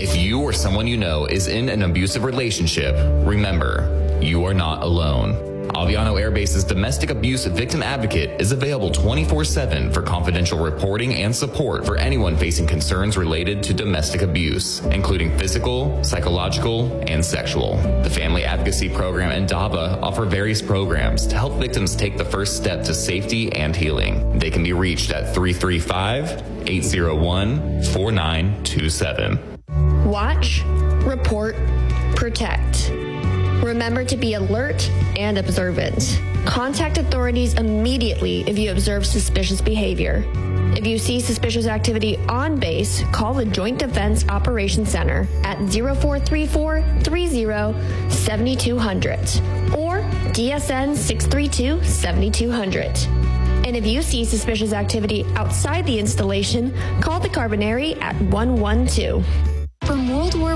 If you or someone you know is in an abusive relationship, remember, you are not alone. Aviano Air Base's Domestic Abuse Victim Advocate is available 24/7 for confidential reporting and support for anyone facing concerns related to domestic abuse, including physical, psychological, and sexual. The Family Advocacy Program and DABA offer various programs to help victims take the first step to safety and healing. They can be reached at 335-801-4927. Watch, report, protect. Remember to be alert and observant. Contact authorities immediately if you observe suspicious behavior. If you see suspicious activity on base, call the Joint Defense Operations Center at 0434-30-7200 or DSN 632-7200. And if you see suspicious activity outside the installation, call the Carbonary at 112.